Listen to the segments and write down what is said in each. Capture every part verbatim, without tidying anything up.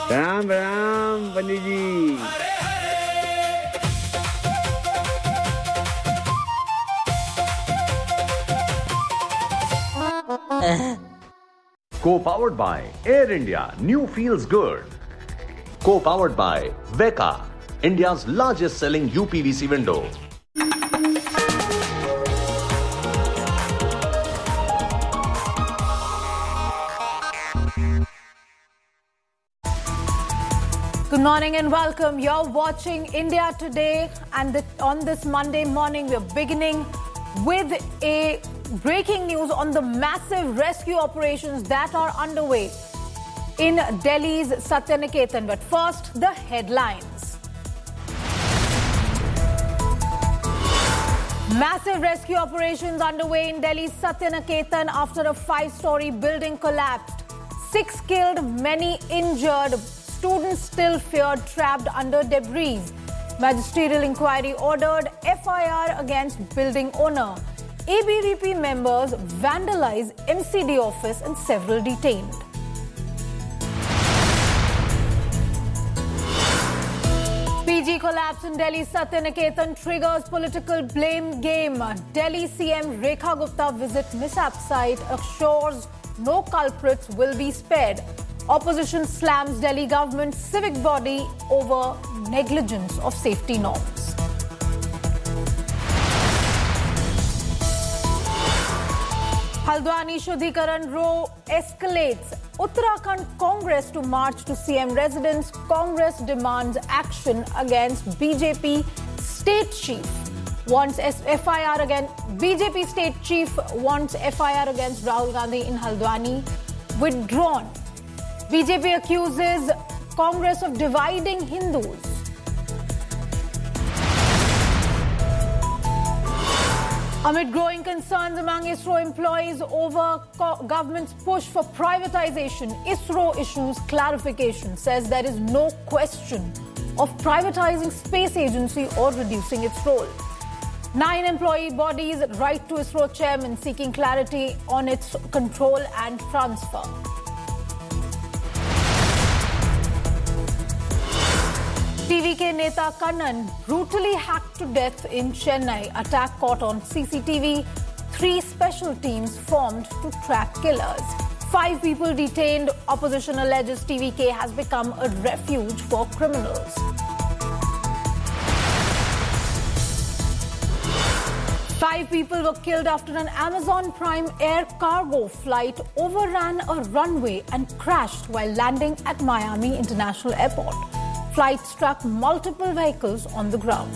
Ram Ram Pandit ji. Co-powered by Air India, new feels good. Co-powered by Veka, India's largest selling U P V C window. Good morning and welcome. You're watching India Today, and the, on this Monday morning, we're beginning with a breaking news on the massive rescue operations that are underway in Delhi's Satyaniketan. But first, the headlines. Massive rescue operations underway in Delhi's Satyaniketan after a five-story building collapsed. Six killed, many injured. Students still feared trapped under debris. Magisterial inquiry ordered. F I R against building owner. A B V P members vandalize M C D office and several detained. P G collapse in Delhi Satyaniketan triggers political blame game. Delhi C M Rekha Gupta visit mishap site assures no culprits will be spared. Opposition slams Delhi government civic body over negligence of safety norms. Haldwani Shuddhikaran row escalates. Uttarakhand Congress to march to C M residence. Congress demands action against B J P state chief. Wants F I R against B J P state chief wants F I R against Rahul Gandhi in Haldwani withdrawn. B J P accuses Congress of dividing Hindus. Amid growing concerns among ISRO employees over co- government's push for privatization, ISRO issues clarification, says there is no question of privatizing space agency or reducing its role. Nine employee bodies write to ISRO chairman seeking clarity on its control and transfer. T V K Neta Kannan brutally hacked to death in Chennai. Attack caught on C C T V. Three special teams formed to track killers. Five people detained. Opposition alleges T V K has become a refuge for criminals. Five people were killed after an Amazon Prime air cargo flight overran a runway and crashed while landing at Miami International Airport. Flight struck multiple vehicles on the ground.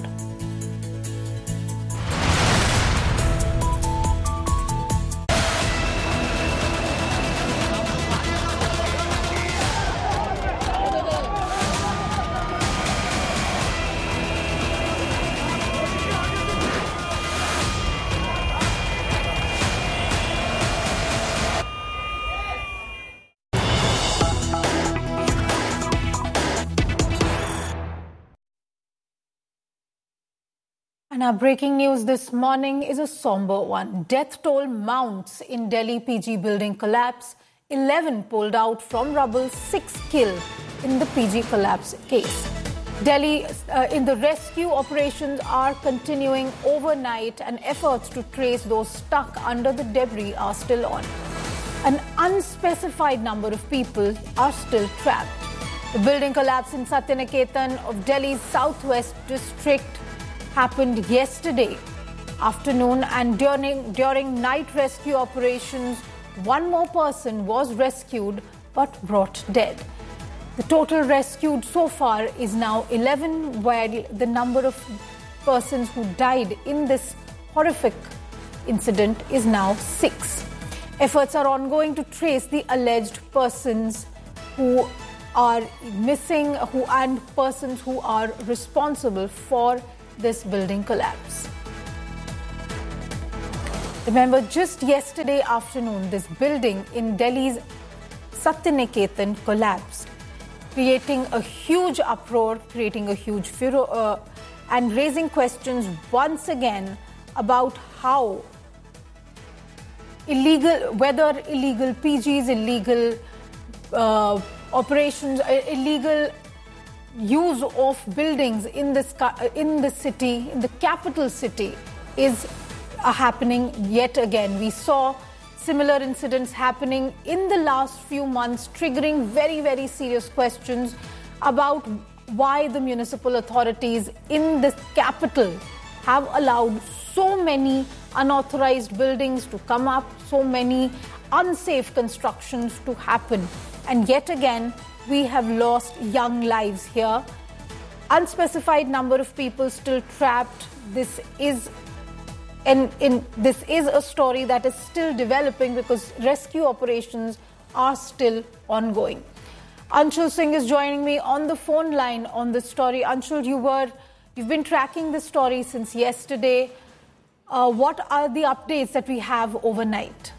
And our breaking news this morning is a somber one. Death toll mounts in Delhi P G building collapse. eleven pulled out from rubble, six killed in the P G collapse case. Delhi uh, in the rescue operations are continuing overnight, and efforts to trace those stuck under the debris are still on. An unspecified number of people are still trapped. The building collapse in Satyaniketan of Delhi's southwest district happened yesterday afternoon, and during during night rescue operations, one more person was rescued but brought dead. The total rescued so far is now eleven, while the number of persons who died in this horrific incident is now six. Efforts are ongoing to trace the alleged persons who are missing who and persons who are responsible for this building collapse. Remember, just yesterday afternoon, this building in Delhi's Satyaniketan collapsed, creating a huge uproar, creating a huge furor, uh, and raising questions once again about how illegal, whether illegal P Gs, illegal uh, operations, uh, illegal use of buildings in this in the city, in the capital city, is uh, happening yet again. We saw similar incidents happening in the last few months, triggering very, very serious questions about why the municipal authorities in the capital have allowed so many unauthorized buildings to come up, so many unsafe constructions to happen. And yet again, we have lost young lives here. Unspecified number of people still trapped. This is and in this is a story that is still developing because rescue operations are still ongoing. Anshul Singh is joining me on the phone line on this story. Anshul, you were you've been tracking this story since yesterday. Uh, what are the updates that we have overnight?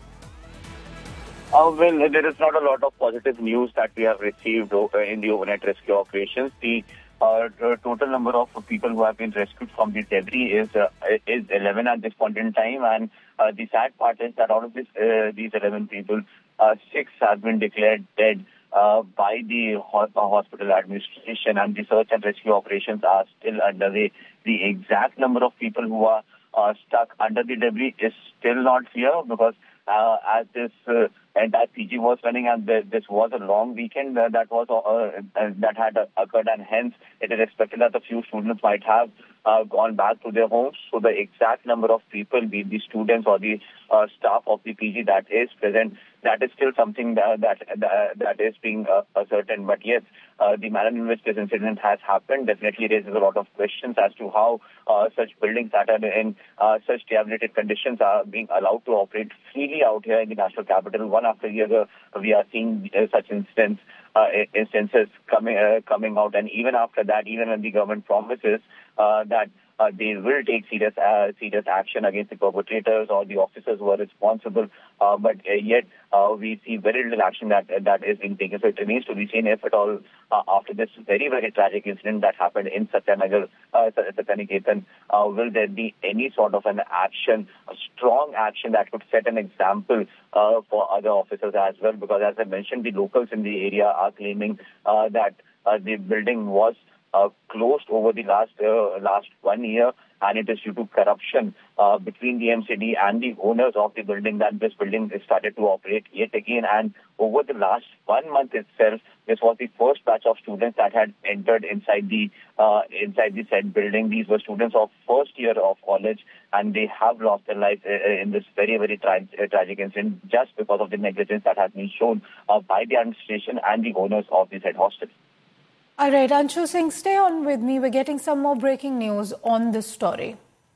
Uh, well, there is not a lot of positive news that we have received in the overnight rescue operations. The uh, total number of people who have been rescued from the debris is uh, is eleven at this point in time, and uh, the sad part is that out of this, uh, these eleven people, uh, six have been declared dead uh, by the ho- hospital administration, and the search and rescue operations are still underway. The exact number of people who are uh, stuck under the debris is still not clear because Uh, as this uh, entire P G was running, and th- this was a long weekend uh, that was uh, uh, that had uh, occurred, and hence it is expected that a few students might have uh, gone back to their homes. So the exact number of people, be it the students or the uh, staff of the P G that is present, that is still something that that that, that is being uh, ascertained. But yes, uh, the Maran Investors incident has happened. Definitely raises a lot of questions as to how uh, such buildings that are in uh, such deteriorated conditions are being allowed to operate freely out here in the national capital. One after the other, we are seeing uh, such incidents, uh, instances coming uh, coming out, and even after that, even when the government promises uh, that uh, they will take serious uh, serious action against the perpetrators or the officers who are responsible, uh, but uh, yet uh, we see very little action that uh, that is being taken. So it remains to be seen if at all uh, after this very very tragic incident that happened in Satyanagar, uh, Satyaniketan, uh, will there be any sort of an action, a strong action that could set an example uh, for other officers as well? Because as I mentioned, the locals in the area are claiming uh, that uh, the building was uh, closed over the last uh, last one year, and it is due to corruption uh, between the M C D and the owners of the building that this building started to operate yet again. And over the last one month itself, this was the first batch of students that had entered inside the uh, inside the said building. These were students of first year of college, and they have lost their lives uh, in this very, very tra- uh, tragic incident just because of the negligence that has been shown uh, by the administration and the owners of the said hostel. All right, Anshul Singh, stay on with me. We're getting some more breaking news on this story.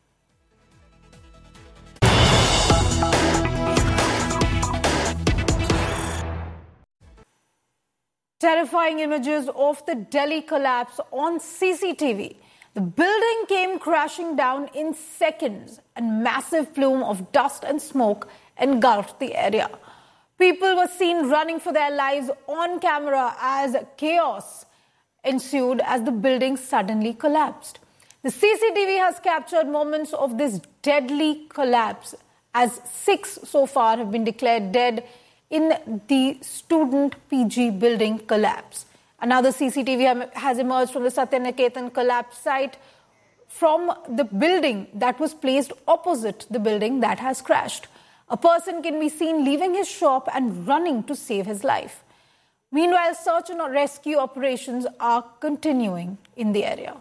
Terrifying images of the Delhi collapse on C C T V. The building came crashing down in seconds, and massive plume of dust and smoke engulfed the area. People were seen running for their lives on camera as chaos ensued as the building suddenly collapsed. The C C T V has captured moments of this deadly collapse, as six so far have been declared dead in the student P G building collapse. Another C C T V has emerged from the Satyaniketan collapse site from the building that was placed opposite the building that has crashed. A person can be seen leaving his shop and running to save his life. Meanwhile, search and rescue operations are continuing in the area.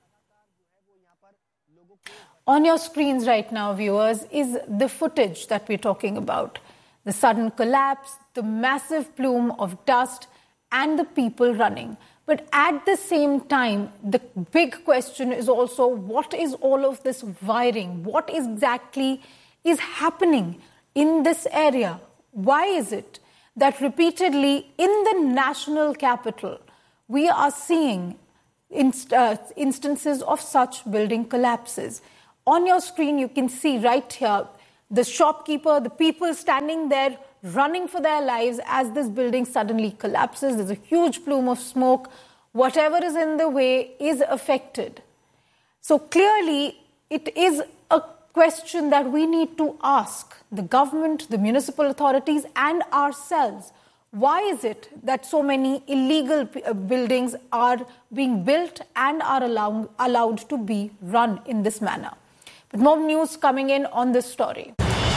On your screens right now, viewers, is the footage that we're talking about. The sudden collapse, the massive plume of dust, and the people running. But at the same time, the big question is also, what is all of this wiring? What exactly is happening in this area? Why is it that repeatedly in the national capital, we are seeing inst- uh, instances of such building collapses? On your screen, you can see right here, the shopkeeper, the people standing there running for their lives as this building suddenly collapses. There's a huge plume of smoke. Whatever is in the way is affected. So clearly, it is a question that we need to ask the government, the municipal authorities, and ourselves. Why is it that so many illegal buildings are being built and are allow- allowed to be run in this manner? But more news coming in on this story.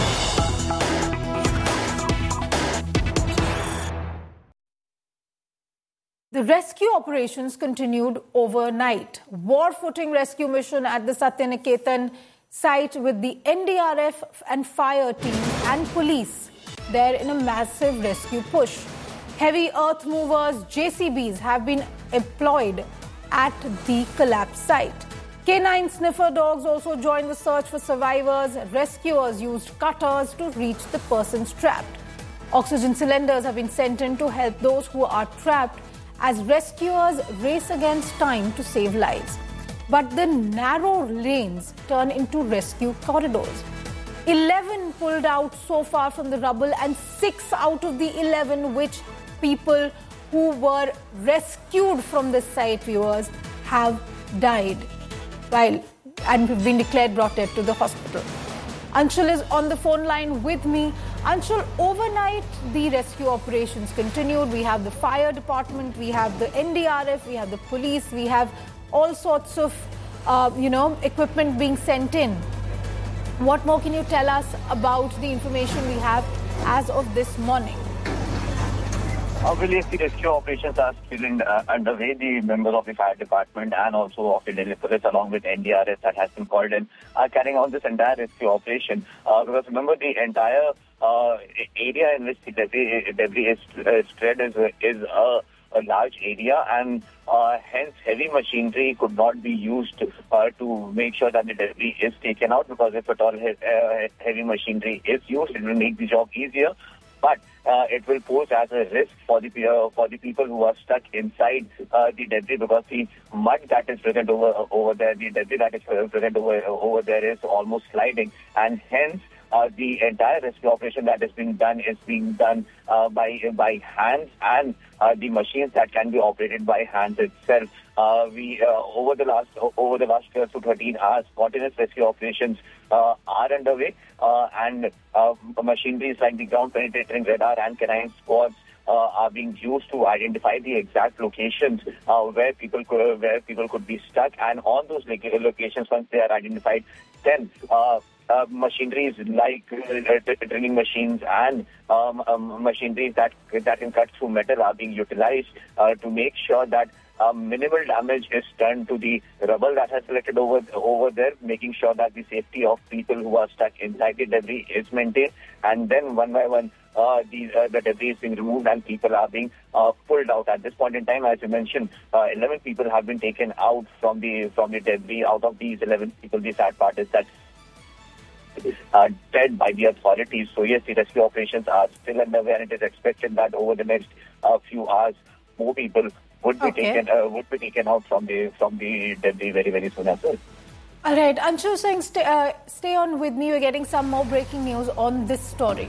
The rescue operations continued overnight. War-footing rescue mission at the Satyaniketan site with the N D R F and fire team and police there in a massive rescue push. Heavy earth movers, J C Bs, have been employed at the collapse site. Canine sniffer dogs also joined the search for survivors. Rescuers used cutters to reach the persons trapped. Oxygen cylinders have been sent in to help those who are trapped as rescuers race against time to save lives. But the narrow lanes turn into rescue corridors. eleven pulled out so far from the rubble, and six out of the eleven which people who were rescued from the site, viewers, have died while and have been declared brought dead to the hospital. Anshul is on the phone line with me. Anshul, overnight the rescue operations continued. We have the fire department, we have the N D R F, we have the police, we have all sorts of, uh, you know, equipment being sent in. What more can you tell us about the information we have as of this morning? Uh, well, yes, the rescue operations are still in, uh, underway. The members of the fire department and also of the Delhi police, along with N D R F that has been called in, are carrying out this entire rescue operation. Uh, because remember, the entire uh, area in which the debris, debris is uh, spread is, is a, a large area, and uh, hence heavy machinery could not be used uh, to make sure that the debris is taken out, because if at all he- uh, heavy machinery is used, it will make the job easier. But uh, it will pose as a risk for the uh, for the people who are stuck inside uh, the debris, because the mud that is present over over there, the debris that is present over over there is almost sliding, and hence uh, the entire rescue operation that is being done is being done uh, by by hands and uh, the machines that can be operated by hands itself. Uh, we uh, over the last over the last twelve to thirteen hours, spontaneous rescue operations uh, are underway, uh, and uh, machineries like the ground penetrating radar and canine squads uh, are being used to identify the exact locations uh, where people could, where people could be stuck, and on those locations, once they are identified, then uh, uh, machineries like uh, drilling machines and um, um, machineries that that can cut through metal are being utilized uh, to make sure that Uh, minimal damage is done to the rubble that has collected over over there, making sure that the safety of people who are stuck inside the debris is maintained. And then one by one, uh, the, uh, the debris is being removed and people are being uh, pulled out. At this point in time, as you mentioned, uh, eleven people have been taken out from the from the debris. Out of these eleven people, the sad part is that uh, dead by the authorities. So yes, the rescue operations are still underway, and it is expected that over the next uh, few hours, more people would be Okay. taken uh, would be taken out from the from the debris very very soon as well. All right, Anshu Singh, stay, uh, stay on with me. We're getting some more breaking news on this story.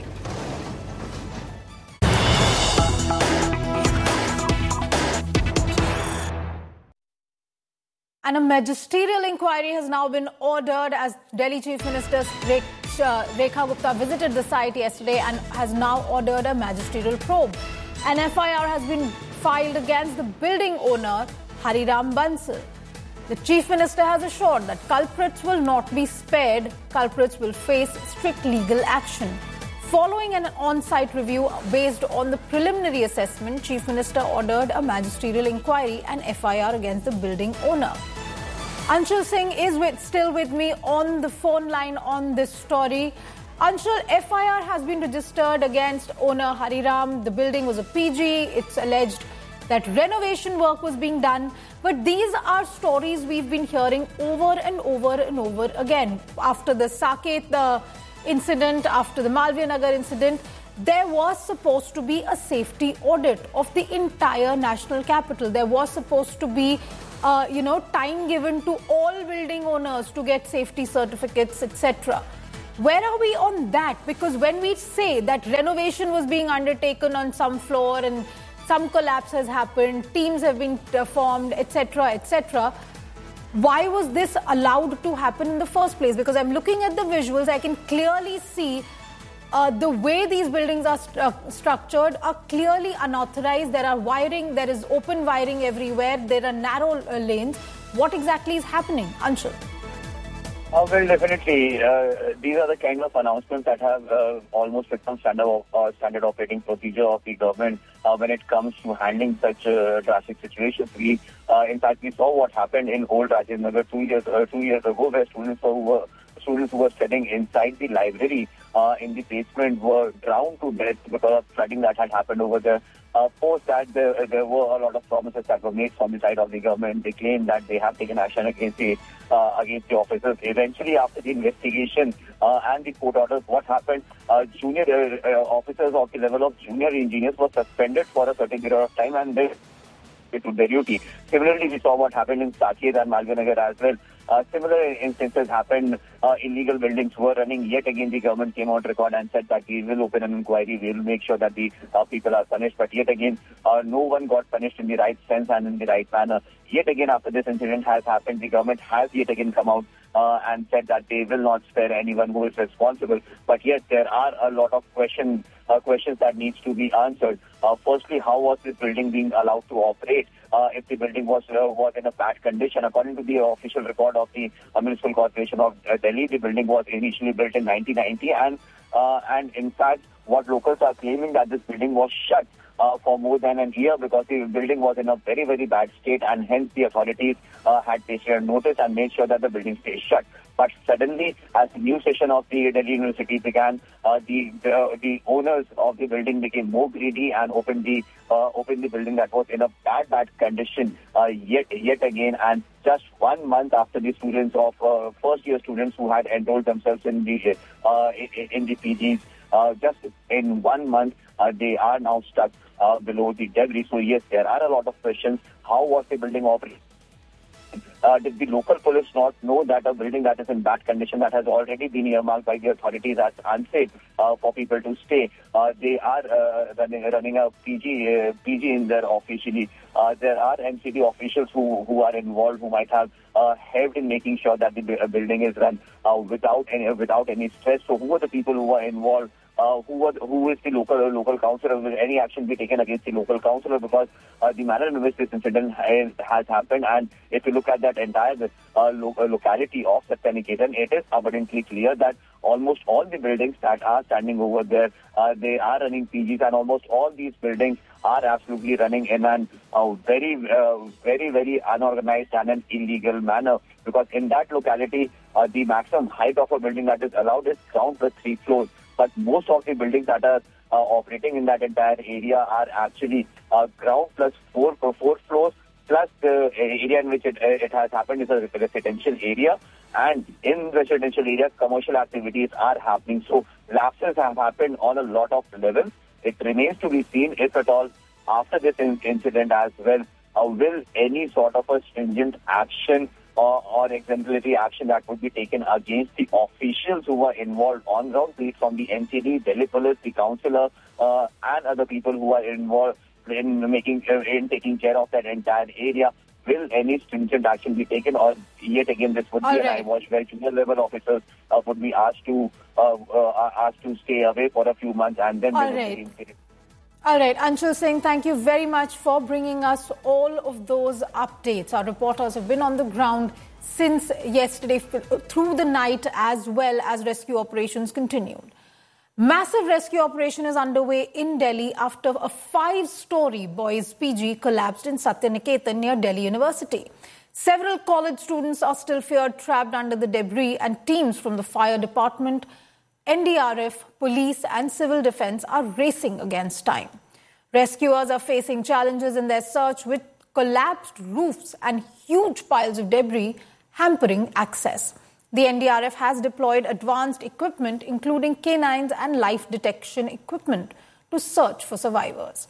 And a magisterial inquiry has now been ordered as Delhi Chief Minister Rekha Gupta visited the site yesterday and has now ordered a magisterial probe. An F I R has been filed against the building owner, Hariram Bansal. The Chief Minister has assured that culprits will not be spared. Culprits will face strict legal action. Following an on-site review based on the preliminary assessment, Chief Minister ordered a magisterial inquiry and F I R against the building owner. Anshul Singh is with, still with me on the phone line on this story. Anshul, F I R has been registered against owner Hariram. The building was a P G. It's alleged that renovation work was being done. But these are stories we've been hearing over and over and over again. After the Saket the incident, after the Malviya Nagar incident, there was supposed to be a safety audit of the entire national capital. There was supposed to be, uh, you know, time given to all building owners to get safety certificates, et cetera. Where are we on that? Because when we say that renovation was being undertaken on some floor and some collapse has happened, teams have been formed, et cetera, et cetera, why was this allowed to happen in the first place? Because I'm looking at the visuals, I can clearly see uh, the way these buildings are st- uh, structured are clearly unauthorized. There are wiring, there is open wiring everywhere, there are narrow uh, lanes. What exactly is happening, Anshul? Uh, well, definitely. Uh, these are the kind of announcements that have uh, almost become standard of, uh, standard operating procedure of the government uh, when it comes to handling such uh, drastic situations. We, uh, in fact, we saw what happened in Old Rajiv Nagar two years uh, two years ago, where students who were students who were studying inside the library uh, in the basement were drowned to death because of flooding that had happened over there. Uh, post that, there, there were a lot of promises that were made from the side of the government. They claimed that they have taken action against the uh, against the officers. Eventually, after the investigation uh, and the court orders, what happened? Uh, junior uh, uh, officers of the level of junior engineers were suspended for a certain period of time, and they to their duty. Similarly, we saw what happened in Saket and Malvinagar as well. Uh, similar instances happened. Uh, illegal buildings were running. Yet again, the government came on record and said that we will open an inquiry. We will make sure that the uh, people are punished. But yet again, uh, no one got punished in the right sense and in the right manner. Yet again, after this incident has happened, the government has yet again come out uh, and said that they will not spare anyone who is responsible. But yet, there are a lot of questions uh, questions that needs to be answered. Uh, firstly, how was this building being allowed to operate? Uh, if the building was uh, was in a bad condition, according to the official record of the uh, Municipal Corporation of uh, Delhi, the building was initially built in nineteen ninety, and uh, and in fact, what locals are claiming that this building was shut uh, for more than a year because the building was in a very very bad state, and hence the authorities uh, had taken notice and made sure that the building stays shut. But suddenly, as the new session of the Delhi University began, uh, the, the the owners of the building became more greedy and opened the uh, opened the building that was in a bad bad condition uh, yet yet again. And just one month after the students of uh, first year students who had enrolled themselves in the uh, in, in the P Gs, uh, just in one month uh, they are now stuck uh, below the debris. So yes, there are a lot of questions. How was the building operating? Uh, did the local police not know that a building that is in bad condition, that has already been earmarked by the authorities as unsafe uh, for people to stay? Uh, they are uh, running, running a P G, uh, P G in there officially. Uh, there are M C D officials who, who are involved, who might have uh, helped in making sure that the uh, building is run uh, without any without any stress. So who are the people who are involved? Uh, who was, who is the local uh, local councillor? Will any action be taken against the local councillor? Because uh, the manner in which this incident has, has happened, and if you look at that entire uh, lo- uh, locality of Satyaniketan, it is abundantly clear that almost all the buildings that are standing over there, uh, they are running P Gs, and almost all these buildings are absolutely running in an uh, very, uh, very, very unorganized and an illegal manner. Because in that locality, uh, the maximum height of a building that is allowed is ground plus three floors. But most of the buildings that are uh, operating in that entire area are actually uh, ground plus four, uh, four floors, plus the area in which it, uh, it has happened is a residential area. And in residential areas, commercial activities are happening. So lapses have happened on a lot of levels. It remains to be seen if at all after this in- incident as well, uh, will any sort of a stringent action or, or exemplary action that would be taken against the officials who were involved on ground, be it from the N C D, Delhi Police, the councillor, uh, and other people who are involved in making uh, in taking care of that entire area. Will any stringent action be taken, or yet again this would All be right. an eyewash where junior level officers uh, would be asked to uh, uh, asked to stay away for a few months and then All they would right. be reinstated. All right, Anshul Singh, thank you very much for bringing us all of those updates. Our reporters have been on the ground since yesterday through the night, as well as rescue operations continued. Massive rescue operation is underway in Delhi after a five-story boys' P G collapsed in Satyaniketan near Delhi University. Several college students are still feared trapped under the debris, and teams from the fire department, N D R F, police and civil defense are racing against time. Rescuers are facing challenges in their search with collapsed roofs and huge piles of debris hampering access. The N D R F has deployed advanced equipment, including canines and life detection equipment, to search for survivors.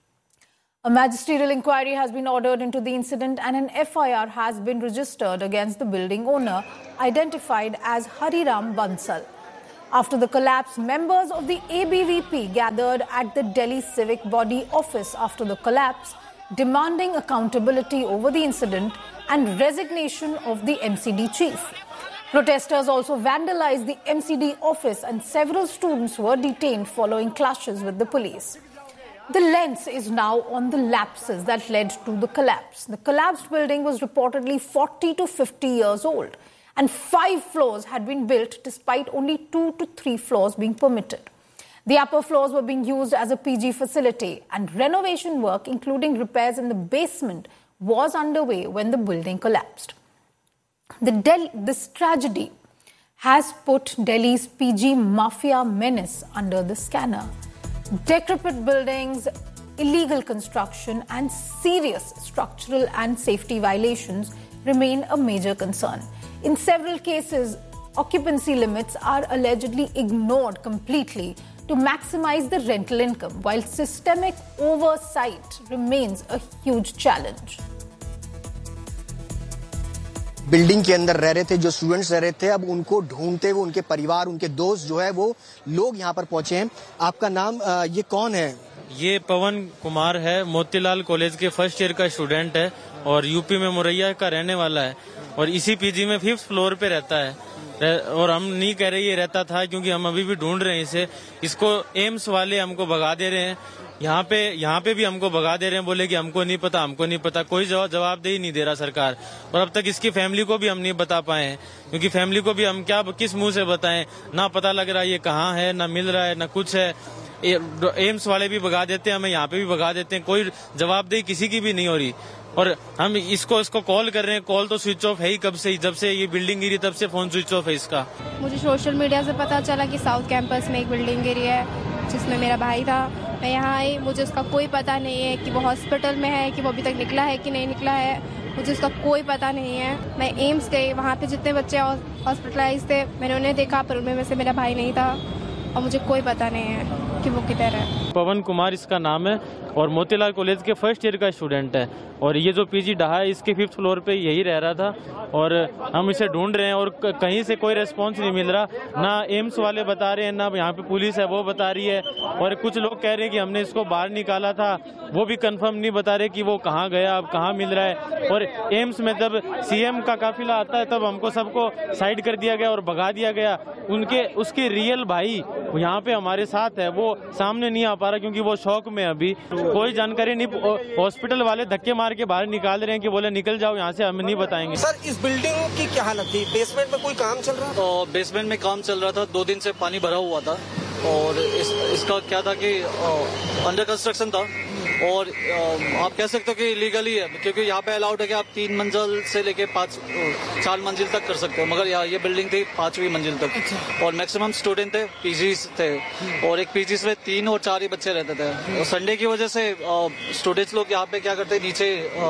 A magisterial inquiry has been ordered into the incident, and an F I R has been registered against the building owner, identified as Hariram Bansal. After the collapse, members of the A B V P gathered at the Delhi Civic Body office after the collapse, demanding accountability over the incident and resignation of the M C D chief. Protesters also vandalized the M C D office and several students were detained following clashes with the police. The lens is now on the lapses that led to the collapse. The collapsed building was reportedly forty to fifty years old, and five floors had been built despite only two to three floors being permitted. The upper floors were being used as a P G facility, and renovation work, including repairs in the basement, was underway when the building collapsed. The Del- this tragedy has put Delhi's P G mafia menace under the scanner. Decrepit buildings, illegal construction, and serious structural and safety violations remain a major concern. In several cases, occupancy limits are allegedly ignored completely to maximize the rental income, while systemic oversight remains a huge challenge. Building के अंदर रह रहे थे जो students रह रहे थे, अब उनको ढूंढते हुए उनके परिवार, उनके दोस्त जो है वो लोग यहाँ पर पहुंचे हैं। आपका नाम, ये कौन है? ये पवन कुमार है, मोतीलाल कॉलेज के फर्स्ट ईयर का स्टूडेंट है और यूपी में मुरैया का रहने वाला है और इसी पीजी में फिफ्थ फ्लोर पे रहता है। और हम नहीं कह रहे ये रहता था, क्योंकि हम अभी भी ढूंढ रहे हैं इसे। इसको एम्स वाले हमको भगा दे रहे हैं, यहाँ पे यहाँ पे भी हमको भगा दे रहे हैं, बोले कि हमको नहीं पता, हमको नहीं पता। कोई जवाब जवाबदेही नहीं दे रहा सरकार। और अब तक इसकी फैमिली को भी हम नहीं बता पाए हैं, क्योंकि फैमिली को भी हम क्या किस मुंह से बताएं, ना पता लग रहा है ये कहाँ है, ना मिल रहा है, ना कुछ है। एम्स वाले भी भगा देते हैं, हमें यहाँ पे भी भगा देते हैं, कोई जवाबदेही किसी की भी नहीं हो रही। और हम इसको इसको कॉल कर रहे हैं, कॉल तो स्विच ऑफ है ही कब से, जब से ये बिल्डिंग गिरी तब से फोन स्विच ऑफ है इसका। मुझे सोशल मीडिया से पता चला कि साउथ कैंपस में एक बिल्डिंग गिरी है जिसमें मेरा भाई था। मैं यहाँ आई, मुझे उसका कोई पता नहीं है कि वो हॉस्पिटल में है, कि वो अभी तक निकला है कि नहीं निकला है, मुझे उसका कोई पता नहीं है। मैं एम्स गई, वहाँ पे जितने बच्चे हॉस्पिटलाइज थे मैंने उन्हें देखा, पर उनमें से मेरा भाई नहीं था और मुझे कोई पता नहीं है कि वो किधर है। पवन कुमार इसका नाम है और मोतीलाल कॉलेज के फर्स्ट ईयर का स्टूडेंट है और ये जो पीजी डहा है इसके फिफ्थ फ्लोर पे यही रह रहा था और हम इसे ढूंढ रहे हैं और कहीं से कोई रिस्पांस नहीं मिल रहा। ना एम्स वाले बता रहे हैं, ना यहाँ पे पुलिस है वो बता रही है, और कुछ लोग कह रहे हैं कि हमने इसको बाहर निकाला था, वो भी कंफर्म नहीं बता रहे कि वो कहाँ गया, अब कहाँ मिल रहा है। और एम्स में जब सीएम का काफिला आता है तब हमको सबको साइड कर दिया गया और भगा दिया गया। उनके उसके रियल भाई यहाँ पे हमारे साथ है, वो सामने नहीं आ पा रहा क्योंकि वो शौक में, अभी कोई जानकारी नहीं। हॉस्पिटल वाले धक्के मार के बाहर निकाल रहे हैं कि बोले निकल जाओ यहाँ से, हम नहीं बताएंगे। सर, इस बिल्डिंग की क्या हालत थी? बेसमेंट में कोई काम चल रहा था? बेसमेंट में काम चल रहा था, दो दिन से पानी भरा हुआ था और इस, इसका क्या था कि अंडर कंस्ट्रक्शन था और आप कह सकते हो कि इलीगली है, क्योंकि यहाँ पे अलाउड है कि आप तीन मंजिल से लेके पाँच चार मंजिल तक कर सकते हो, मगर यहाँ ये बिल्डिंग थी पांचवी मंजिल तक और मैक्सिमम स्टूडेंट थे, पीजीज थे और एक पीजीज में तीन और चार ही बच्चे रहते थे। और संडे की वजह से स्टूडेंट्स लोग यहाँ पे क्या करते हैं, नीचे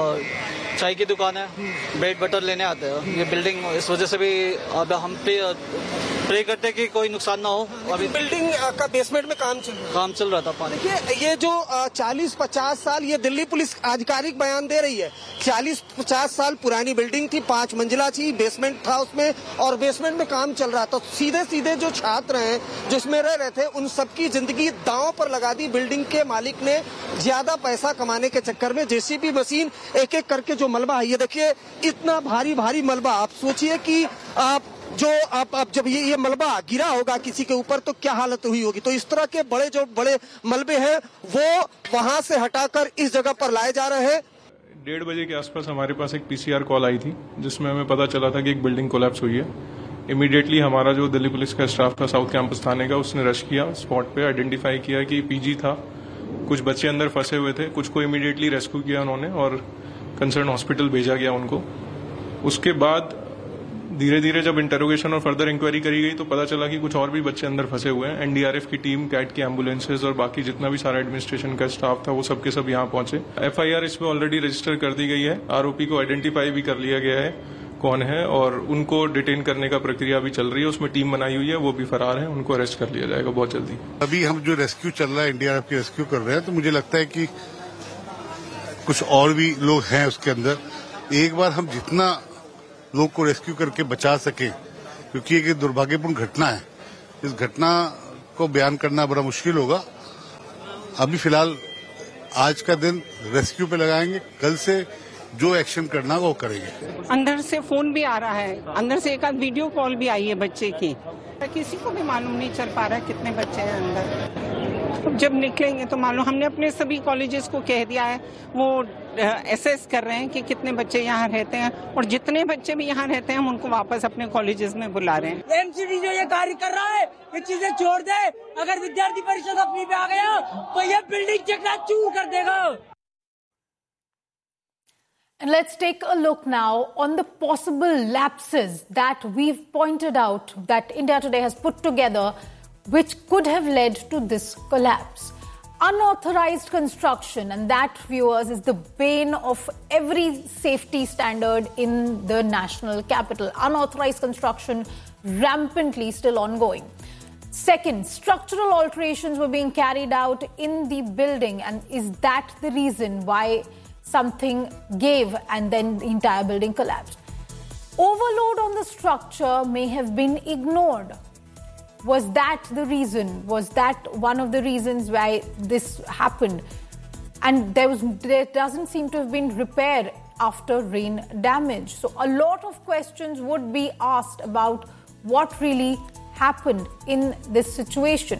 चाय की दुकान है, ब्रेड बटर लेने आते हैं। ये बिल्डिंग इस वजह से भी अब हम पे प्रे करते कि कोई नुकसान ना हो। अभी बिल्डिंग का बेसमेंट में काम चल रहा काम चल रहा था पानी। ये ये जो चालीस पचास साल, ये दिल्ली पुलिस आधिकारिक बयान दे रही है, चालीस पचास साल पुरानी बिल्डिंग थी, पांच मंजिला थी, बेसमेंट था उसमें और बेसमेंट में काम चल रहा था। तो सीधे सीधे जो छात्र हैं जिसमें रह रहे थे उन सबकी जिंदगी दांव पर लगा दी। बिल्डिंग के मालिक ने ज्यादा पैसा कमाने के चक्कर में जेसीबी मशीन एक एक करके जो मलबा है, ये देखिए इतना भारी भारी मलबा। आप सोचिए कि आप जो आप, आप जब ये ये मलबा गिरा होगा किसी के ऊपर तो क्या हालत हुई होगी। तो इस तरह के बड़े जो बड़े मलबे हैं वो वहां से हटाकर इस जगह पर लाए जा रहे हैं। डेढ़ बजे के आसपास हमारे पास एक पीसीआर कॉल आई थी जिसमें हमें पता चला था कि एक बिल्डिंग कोलैप्स हुई है। इमीडिएटली हमारा जो दिल्ली पुलिस का स्टाफ था साउथ कैंपस थाने का, उसने रश किया, स्पॉट पे आइडेंटिफाई किया कि पीजी था, कुछ बच्चे अंदर फंसे हुए थे, कुछ को इमीडिएटली रेस्क्यू किया उन्होंने और कंसर्न हॉस्पिटल भेजा गया उनको। उसके बाद धीरे धीरे जब इंटरोगेशन और फर्दर इंक्वायरी करी गई तो पता चला कि कुछ और भी बच्चे अंदर फंसे हुए हैं। एनडीआरएफ की टीम, कैट की एम्बुलेंसेज और बाकी जितना भी सारा एडमिनिस्ट्रेशन का स्टाफ था वो सब के सब यहाँ पहुंचे। एफआईआर इसमें ऑलरेडी रजिस्टर कर दी गई है, आरोपी को आइडेंटिफाई भी कर लिया गया है कौन है और उनको डिटेन करने का प्रक्रिया भी चल रही है। उसमें टीम बनाई हुई है, वो भी फरार है, उनको अरेस्ट कर लिया जाएगा बहुत जल्दी। अभी हम जो रेस्क्यू चल रहा है, एनडीआरएफ की रेस्क्यू कर रहे हैं, तो मुझे लगता है कि कुछ और भी लोग हैं उसके अंदर। एक बार हम जितना लोग को रेस्क्यू करके बचा सके, क्योंकि एक दुर्भाग्यपूर्ण घटना है, इस घटना को बयान करना बड़ा मुश्किल होगा। अभी फिलहाल आज का दिन रेस्क्यू पे लगाएंगे, कल से जो एक्शन करना वो करेंगे। अंदर से फोन भी आ रहा है, अंदर से एक आध वीडियो कॉल भी आई है बच्चे की। किसी को भी मालूम नहीं चल पा रहा है कितने बच्चे हैं अंदर। जब निकलेंगे तो मालूम। हमने अपने सभी कॉलेजेस को कह दिया है, वो एसेस कर रहे हैं कि कितने बच्चे यहाँ रहते हैं, और जितने बच्चे भी यहाँ रहते हैं हम उनको वापस अपने कॉलेजेस में बुला रहे हैं। एमसीडी जो ये कार्य कर रहा है ये चीजें छोड़ दे। अगर विद्यार्थी परिषद अपनी पे आ गया तो ये बिल्डिंग चकनाचूर कर देगा। And let's take a look now on the possible lapses that we've pointed out that India Today has put together, which could have led to this collapse. Unauthorized construction, and that, viewers, is the bane of every safety standard in the national capital. Unauthorized construction rampantly still ongoing. Second, structural alterations were being carried out in the building, and is that the reason why something gave and then the entire building collapsed? Overload on the structure may have been ignored. Was that the reason? Was that one of the reasons why this happened? And there was there doesn't seem to have been repair after rain damage. So a lot of questions would be asked about what really happened in this situation.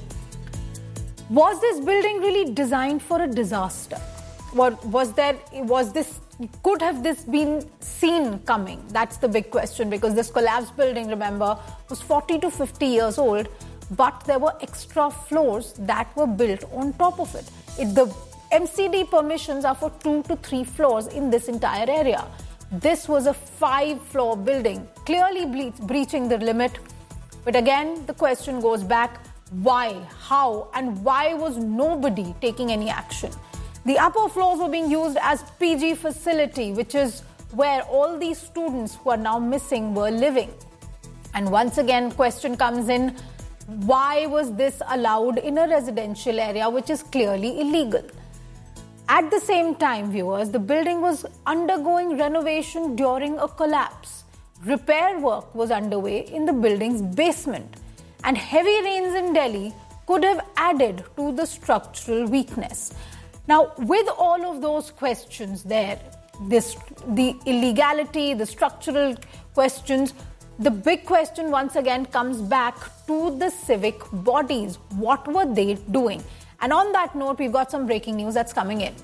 Was this building really designed for a disaster? What was there? Was this? Could have this been seen coming? That's the big question, because this collapsed building, remember, was forty to fifty years old, but there were extra floors that were built on top of it. it the M C D permissions are for two to three floors in this entire area. This was a five-floor building, clearly ble- breaching the limit. But again, the question goes back: why, how, and why was nobody taking any action? The upper floors were being used as P G facility, which is where all these students who are now missing were living. And once again, question comes in, why was this allowed in a residential area, which is clearly illegal? At the same time, viewers, the building was undergoing renovation during a collapse. Repair work was underway in the building's basement, and heavy rains in Delhi could have added to the structural weakness. Now, with all of those questions there, this, the illegality, the structural questions, the big question once again comes back to the civic bodies. What were they doing? And on that note, we've got some breaking news that's coming in.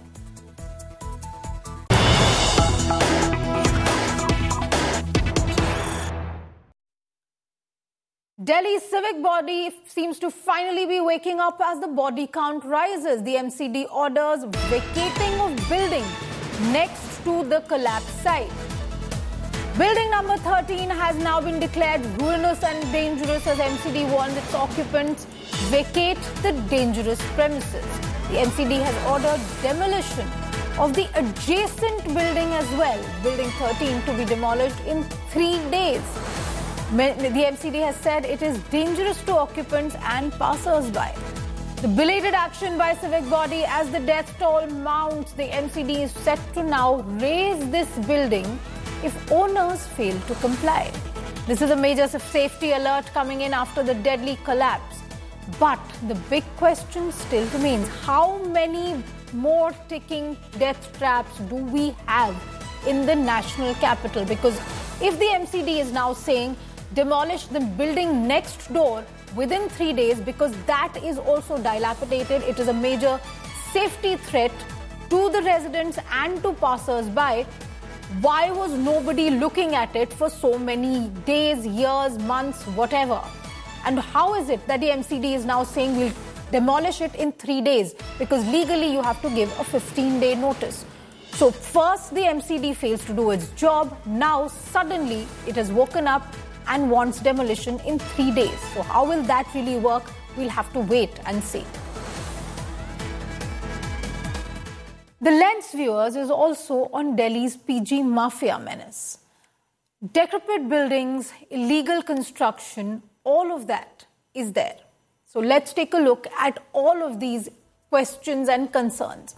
Delhi's civic body seems to finally be waking up as the body count rises. The M C D orders vacating of building next to the collapse site. Building number thirteen has now been declared ruinous and dangerous as M C D warns its occupants vacate the dangerous premises. The M C D has ordered demolition of the adjacent building as well, building thirteen to be demolished in three days. The M C D has said it is dangerous to occupants and passers-by. The belated action by civic body as the death toll mounts, the M C D is set to now raise this building if owners fail to comply. This is a major safety alert coming in after the deadly collapse. But the big question still remains, how many more ticking death traps do we have in the national capital? Because if the M C D is now saying demolish the building next door within three days because that is also dilapidated, it is a major safety threat to the residents and to passers-by, why was nobody looking at it for so many days, years, months, whatever? And how is it that the M C D is now saying we'll demolish it in three days? Because legally you have to give a fifteen-day notice. So first the M C D fails to do its job. Now suddenly it has woken up and wants demolition in three days. So how will that really work? We'll have to wait and see. The lens, viewers, is also on Delhi's P G mafia menace. Decrepit buildings, illegal construction, all of that is there. So let's take a look at all of these questions and concerns.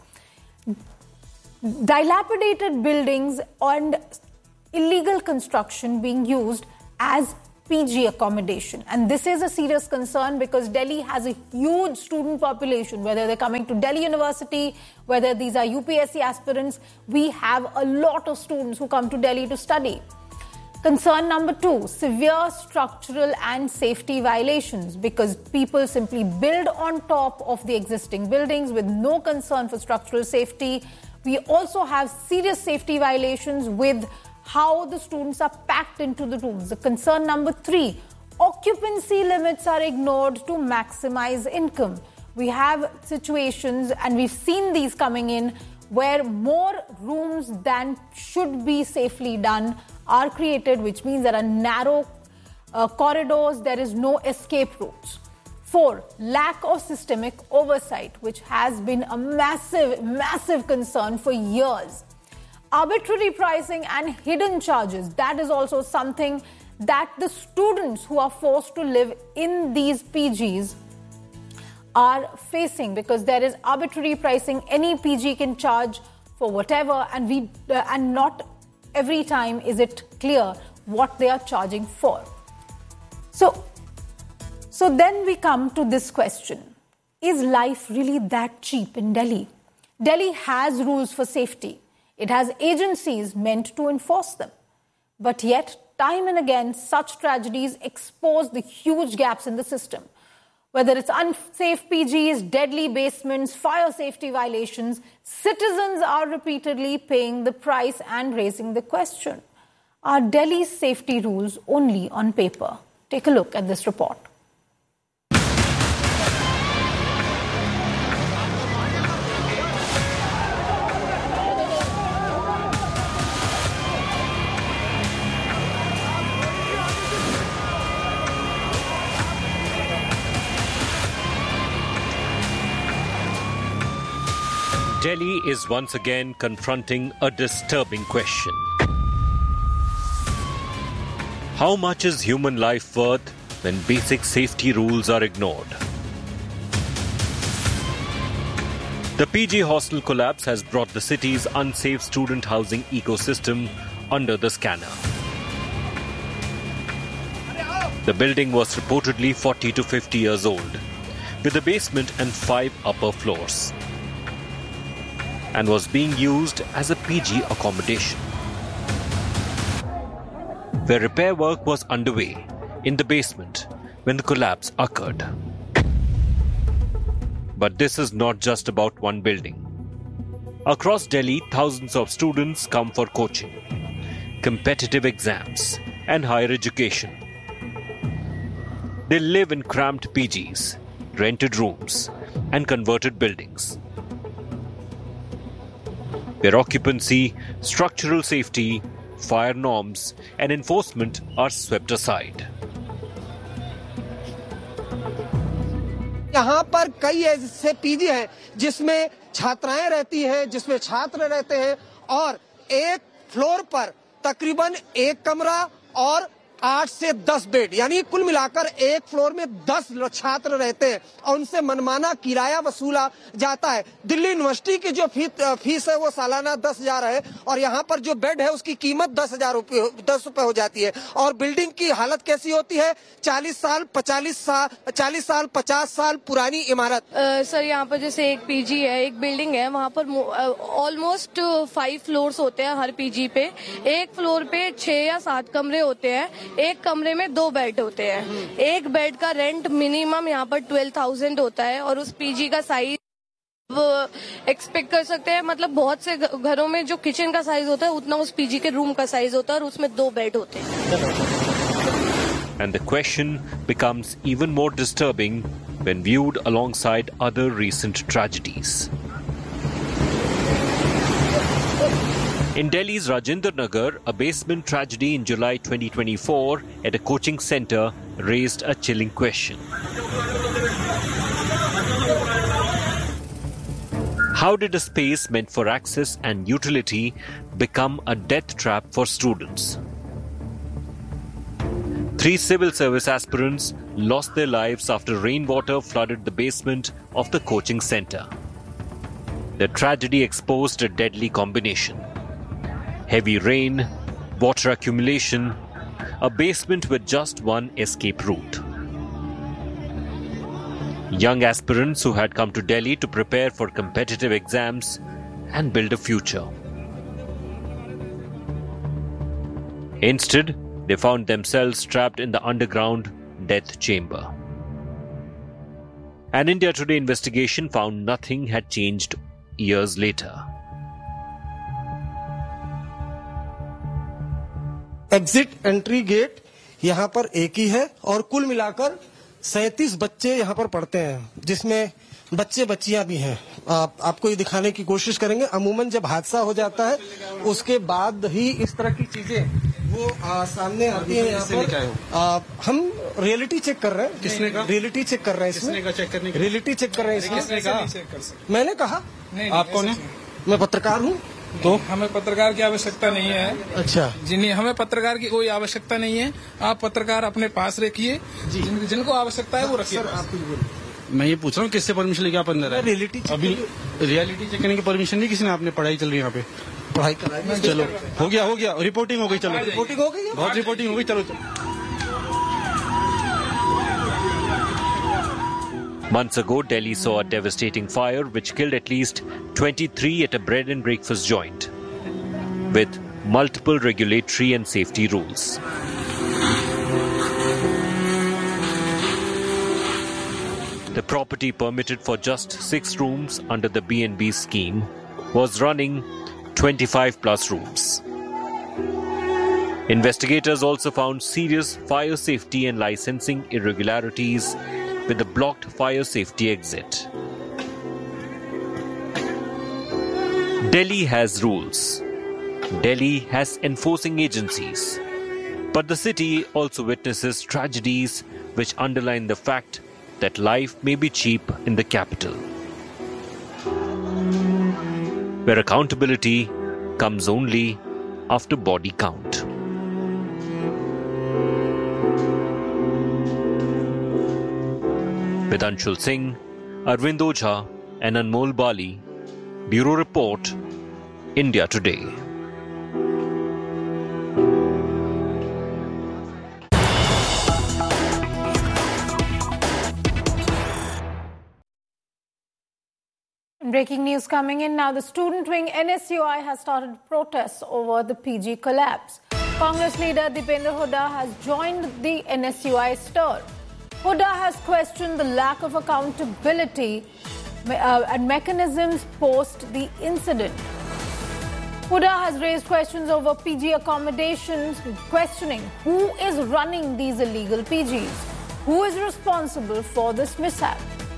Dilapidated buildings and illegal construction being used as P G accommodation. And this is a serious concern because Delhi has a huge student population, whether they're coming to Delhi University, whether these are U P S C aspirants. We have a lot of students who come to Delhi to study. Concern number two, severe structural and safety violations, because people simply build on top of the existing buildings with no concern for structural safety. We also have serious safety violations with how the students are packed into the rooms. The concern number three, occupancy limits are ignored to maximize income. We have situations, and we've seen these coming in, where more rooms than should be safely done are created, which means there are narrow uh, corridors, there is no escape routes. Four, lack of systemic oversight, which has been a massive, massive concern for years. Arbitrary pricing and hidden charges, that is also something that the students who are forced to live in these P Gs are facing, because there is arbitrary pricing. Any P G can charge for whatever, and we uh, and not every time is it clear what they are charging for. So, so then we come to this question. Is life really that cheap in Delhi? Delhi has rules for safety. It has agencies meant to enforce them. But yet, time and again, such tragedies expose the huge gaps in the system. Whether it's unsafe P Gs, deadly basements, fire safety violations, citizens are repeatedly paying the price and raising the question. Are Delhi's safety rules only on paper? Take a look at this report. Delhi is once again confronting a disturbing question. How much is human life worth when basic safety rules are ignored? The P G hostel collapse has brought the city's unsafe student housing ecosystem under the scanner. The building was reportedly forty to fifty years old, with a basement and five upper floors, and was being used as a P G accommodation. Where repair work was underway in the basement when the collapse occurred. But this is not just about one building. Across Delhi, thousands of students come for coaching, competitive exams, and higher education. They live in cramped P Gs, rented rooms, and converted buildings, where occupancy, structural safety, fire norms, and enforcement are swept aside. यहाँ पर कई ऐसे PG हैं जिसमें छात्राएं रहती हैं, जिसमें छात्र रहते हैं, और एक फ्लोर पर तकरीबन एक कमरा और आठ से दस बेड, यानी कुल मिलाकर एक फ्लोर में दस छात्र रहते हैं और उनसे मनमाना किराया वसूला जाता है। दिल्ली यूनिवर्सिटी की जो फी, फीस है वो सालाना दस हजार है, और यहाँ पर जो बेड है उसकी कीमत दस हजार रुपये दस रुपए हो जाती है। और बिल्डिंग की हालत कैसी होती है? चालीस साल पचालीस साल चालीस साल पचास साल पुरानी इमारत। सर, यहाँ पर जैसे एक पीजी है, एक बिल्डिंग है, वहाँ पर ऑलमोस्ट फाइव फ्लोर्स होते हैं हर पीजी पे। एक फ्लोर पे छह या सात कमरे होते हैं, एक कमरे में दो बेड होते हैं। एक बेड का रेंट मिनिमम यहाँ पर ट्वेल्व थाउजेंड होता है, और उस पीजी का साइज एक्सपेक्ट कर सकते हैं, मतलब बहुत से घरों में जो किचन का साइज होता है उतना उस पीजी के रूम का साइज होता है, और उसमें दो बेड होते हैं। And the question becomes even more disturbing when viewed alongside other recent tragedies. In Delhi's Rajinder Nagar, a basement tragedy in July twenty twenty-four at a coaching center raised a chilling question. How did a space meant for access and utility become a death trap for students? Three civil service aspirants lost their lives after rainwater flooded the basement of the coaching center. The tragedy exposed a deadly combination: heavy rain, water accumulation, a basement with just one escape route. Young aspirants who had come to Delhi to prepare for competitive exams and build a future. Instead, they found themselves trapped in the underground death chamber. An India Today investigation found nothing had changed years later. Exit entry gate यहाँ पर एक ही है और कुल मिलाकर सैंतीस बच्चे यहाँ पर पढ़ते हैं, जिसमें बच्चे बच्चियां भी हैं। आप, आपको ये दिखाने की कोशिश करेंगे। अमूमन जब हादसा हो जाता है उसके बाद ही इस तरह की चीजें वो आ, सामने आती है। यहाँ पर आ, हम रियलिटी चेक कर रहे हैं। किसने कहा? रियलिटी चेक कर रहे हैं इसमें। चेक करने की रियलिटी चेक कर रहे हैं किसने कहा? मैंने कहा। आप कौन है? मैं पत्रकार हूँ। तो हमें पत्रकार की आवश्यकता नहीं है। अच्छा, जिन्हें हमें पत्रकार की कोई आवश्यकता नहीं है। आप पत्रकार अपने पास रखिए, जिन, जिनको आवश्यकता है वो रखिए। मैं ये पूछ रहा हूँ किससे परमिशन लेके आप अंदर है? रियलिटी अभी रियलिटी चेक करने की परमिशन नहीं किसी ने। आपने पढ़ाई चल रही है यहाँ पे, पढ़ाई कराई। चलो हो गया हो गया रिपोर्टिंग हो गई। चलो रिपोर्टिंग हो गई, बहुत रिपोर्टिंग हो गई। चलो Months ago, Delhi saw a devastating fire which killed at least twenty-three at a bread and breakfast joint, with multiple regulatory and safety rules. The property permitted for just six rooms under the B and B scheme was running twenty-five plus rooms. Investigators also found serious fire safety and licensing irregularities with the blocked fire safety exit. Delhi has rules. Delhi has enforcing agencies. But the city also witnesses tragedies which underline the fact that life may be cheap in the capital, where accountability comes only after body count. With Anshul Singh, Arvind Ojha and Anmol Bali, Bureau Report, India Today. Breaking news coming in now. The student wing N S U I has started protests over the P G collapse. Congress leader Dipendra Hooda has joined the N S U I stir. Hooda has questioned the lack of accountability uh, and mechanisms post the incident. Hooda has raised questions over P G accommodations, questioning who is running these illegal P Gs, who is responsible for this mishap.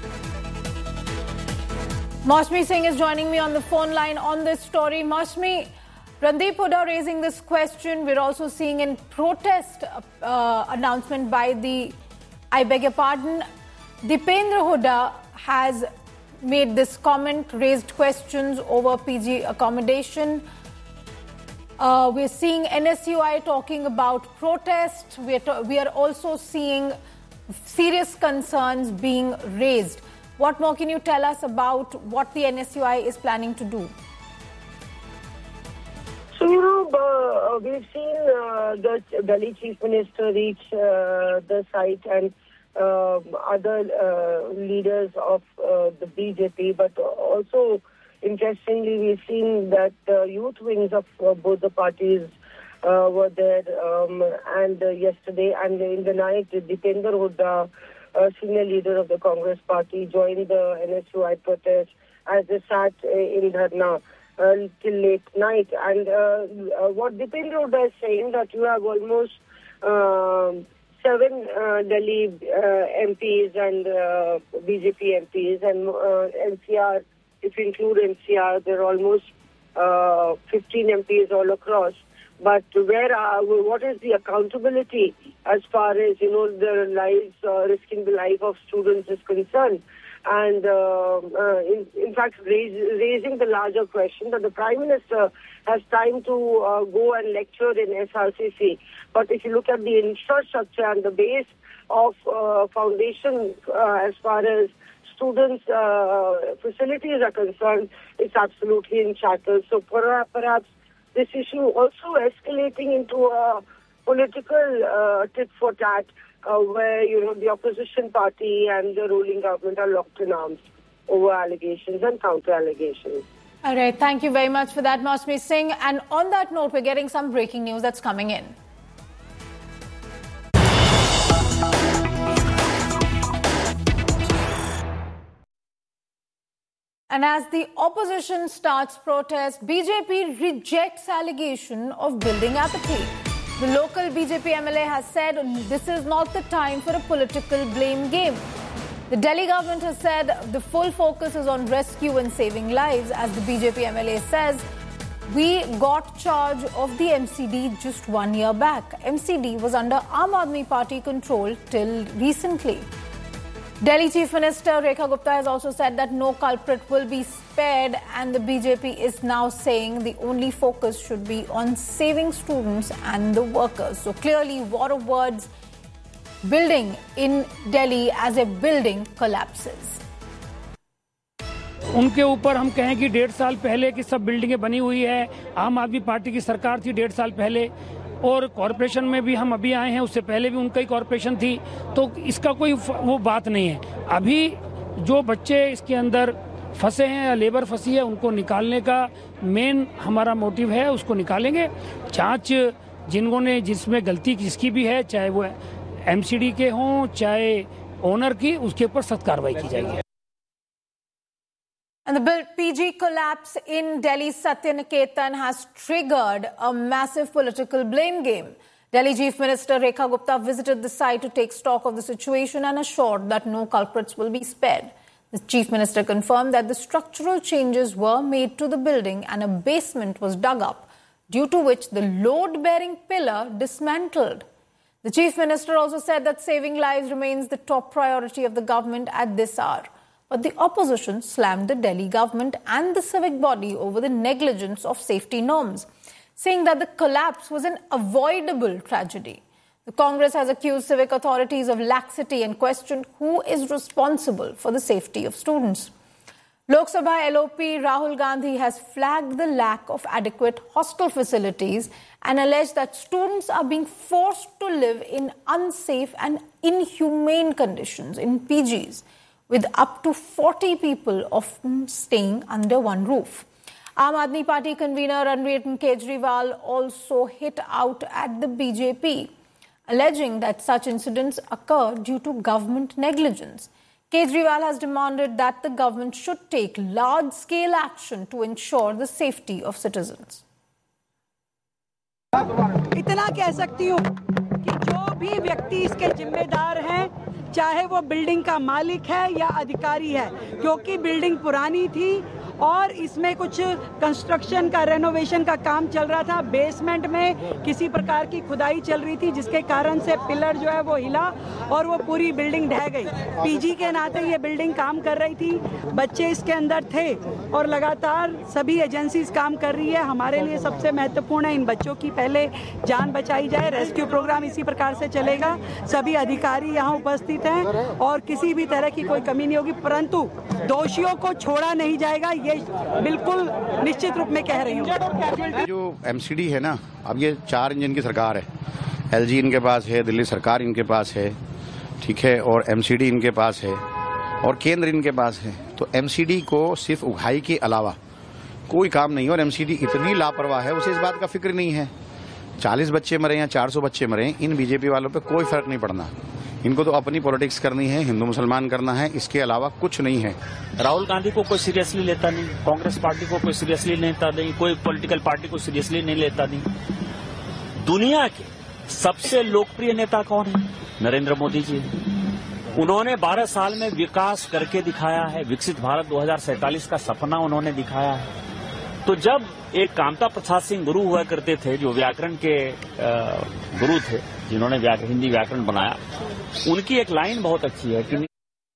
Maushmi Singh is joining me on the phone line on this story. Maushmi, Randeep Hooda raising this question. We're also seeing a protest uh, announcement by the, I beg your pardon, Dipendra Hooda has made this comment, raised questions over P G accommodation. Uh, we're seeing N S U I talking about protest. We're to- we are also seeing serious concerns being raised. What more can you tell us about what the N S U I is planning to do? So, you know, uh, we've seen uh, the Delhi Chief Minister reach uh, the site and uh, other uh, leaders of uh, the B J P, but also, interestingly, we've seen that uh, youth wings of uh, both the parties uh, were there um, and uh, yesterday, and in the night, Dipendra Hooda, uh, senior leader of the Congress party, joined the N S U I protest as they sat uh, in Dharna uh, till late night. And uh, uh, what Dipendra Hooda is saying, that you have almost uh, seven uh, Delhi uh, M Ps and uh, B J P M Ps, and uh, N C R, if you include N C R, there are almost uh, fifteen M Ps all across. But where are, what is the accountability as far as, you know, the lives, uh, risking the life of students is concerned? And uh, uh, in, in fact, raise, raising the larger question that the Prime Minister has time to uh, go and lecture in S R C C. But if you look at the infrastructure and the base of uh, foundation uh, as far as students' uh, facilities are concerned, it's absolutely in shatters. So perhaps this issue also escalating into a political uh, tit for tat, uh, where you know the opposition party and the ruling government are locked in arms over allegations and counter allegations. All right, thank you very much for that, Mausmi Singh. And on that note, we're getting some breaking news that's coming in. And as the opposition starts protest, B J P rejects allegation of building apathy. The local B J P M L A has said this is not the time for a political blame game. The Delhi government has said the full focus is on rescue and saving lives. As the B J P M L A says, we got charge of the M C D just one year back. M C D was under Aam Aadmi Party control till recently. Delhi Chief Minister Rekha Gupta has also said that no culprit will be spared, and the B J P is now saying the only focus should be on saving students and the workers. So clearly, war of words building in Delhi as a building collapses. उनके ऊपर हम कहें कि डेढ़ साल पहले की सब बिल्डिंगें बनी हुई है, आम आदमी पार्टी की सरकार थी डेढ़ साल पहले, और कॉरपोरेशन में भी हम अभी आए हैं, उससे पहले भी उनका ही कॉरपोरेशन थी, तो इसका कोई वो बात नहीं है। अभी जो बच्चे इसके अंदर फंसे हैं या लेबर फंसी है, उनको निकालने का मेन हमारा मोटिव है, उसको निकालेंगे। जांच जिन्होंने जिसमें गलती किसकी भी है, चाहे वो एमसीडी के हों चाहे ओनर की, उसके ऊपर सख्त कार्रवाई की जाएगी। And the P G collapse in Delhi's Satya Niketan has triggered a massive political blame game. Delhi Chief Minister Rekha Gupta visited the site to take stock of the situation and assured that no culprits will be spared. The Chief Minister confirmed that the structural changes were made to the building and a basement was dug up, due to which the load-bearing pillar dismantled. The Chief Minister also said that saving lives remains the top priority of the government at this hour. But the opposition slammed the Delhi government and the civic body over the negligence of safety norms, saying that the collapse was an avoidable tragedy. The Congress has accused civic authorities of laxity and questioned who is responsible for the safety of students. Lok Sabha L O P Rahul Gandhi has flagged the lack of adequate hostel facilities and alleged that students are being forced to live in unsafe and inhumane conditions in P Gs, with up to forty people often staying under one roof. Aam Aadmi Party convener Ranveer Kejriwal also hit out at the B J P, alleging that such incidents occur due to government negligence. Kejriwal has demanded that the government should take large-scale action to ensure the safety of citizens. इतना कह सकती हूँ कि जो भी व्यक्ति इसके जिम्मेदार हैं, चाहे वो बिल्डिंग का मालिक है या अधिकारी है, क्योंकि बिल्डिंग पुरानी थी और इसमें कुछ कंस्ट्रक्शन का रेनोवेशन का काम चल रहा था। बेसमेंट में किसी प्रकार की खुदाई चल रही थी, जिसके कारण से पिलर जो है वो हिला और वो पूरी बिल्डिंग ढह गई। पीजी के नाते ये बिल्डिंग काम कर रही थी, बच्चे इसके अंदर थे और लगातार सभी एजेंसीज काम कर रही है। हमारे लिए सबसे महत्वपूर्ण है इन बच्चों की पहले जान बचाई जाए। रेस्क्यू प्रोग्राम इसी प्रकार से चलेगा। सभी अधिकारी यहाँ उपस्थित हैं और किसी भी तरह की कोई कमी नहीं होगी, परंतु दोषियों को छोड़ा नहीं जाएगा, ये बिल्कुल निश्चित रूप में कह रही हूँ। जो एमसीडी है ना, अब ये चार इंजन की सरकार है, एलजी इनके पास है, दिल्ली सरकार इनके पास है, ठीक है, और एमसीडी इनके पास है और केंद्र इनके पास है। तो एमसीडी को सिर्फ उगाही के अलावा कोई काम नहीं है और एमसीडी इतनी लापरवाह है, उसे इस बात का फिक्र नहीं है। चालीस बच्चे मरे या चार सौ बच्चे मरे, इन बीजेपी वालों पे कोई फर्क नहीं पड़ना। इनको तो अपनी पॉलिटिक्स करनी है, हिंदू मुसलमान करना है, इसके अलावा कुछ नहीं है। राहुल गांधी को कोई सीरियसली लेता नहीं, कांग्रेस पार्टी को कोई सीरियसली लेता नहीं, कोई पॉलिटिकल पार्टी को सीरियसली नहीं लेता नहीं। दुनिया के सबसे लोकप्रिय नेता कौन है? नरेंद्र मोदी जी। उन्होंने बारह साल में विकास करके दिखाया है, विकसित भारत दो हज़ार सैंतालीस का सपना उन्होंने दिखाया है। तो जब एक कामता प्रसाद सिंह गुरु हुआ करते थे, जो व्याकरण के गुरु थे, जिन्होंने हिंदी व्याकरण बनाया, उनकी एक लाइन बहुत अच्छी है कि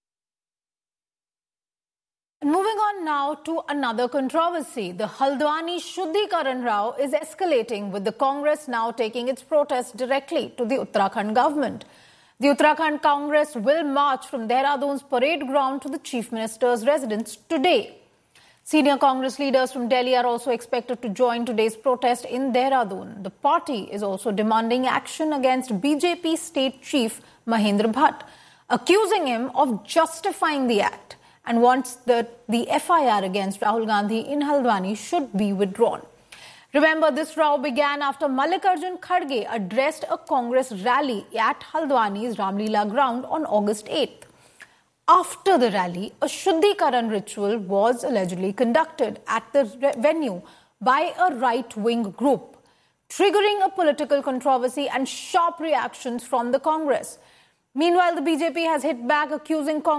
Moving on now to another controversy. The Haldwani Shuddhikaran Rao is escalating, with the Congress now taking its protest directly to the Uttarakhand government. The Uttarakhand Congress will march from Dehradun's parade ground to the Chief Minister's residence today. Senior Congress leaders from Delhi are also expected to join today's protest in Dehradun. The party is also demanding action against B J P state chief Mahendra Bhatt, accusing him of justifying the act, and wants that the F I R against Rahul Gandhi in Haldwani should be withdrawn. Remember, this row began after Mallikarjun Kharge addressed a Congress rally at Haldwani's Ramlila ground on August eighth. After the rally, a Shuddhikaran ritual was allegedly conducted at the venue by a right-wing group, triggering a political controversy and sharp reactions from the Congress. Meanwhile, the B J P has hit back, accusing Congress